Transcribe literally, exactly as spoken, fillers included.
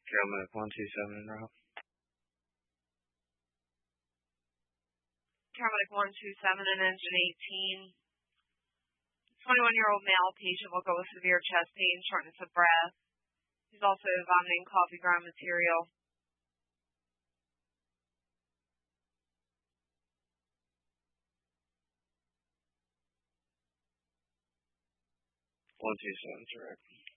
Paramedic one two seven en route. Paramedic one two seven and engine eighteen. twenty-one-year-old male patient will go with severe chest pain, shortness of breath. He's also vomiting coffee ground material. one two seven, direct.